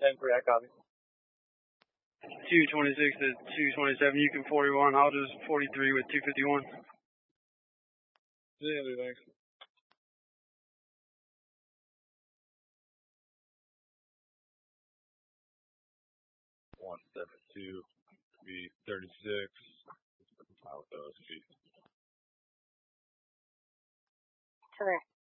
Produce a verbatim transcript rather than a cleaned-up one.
ten for that copy. two twenty-six to two twenty-seven, you can forty-one, I'll just forty-three with two fifty-one. Yeah, thanks. one seventy-two, B thirty-six, out those feet. Correct.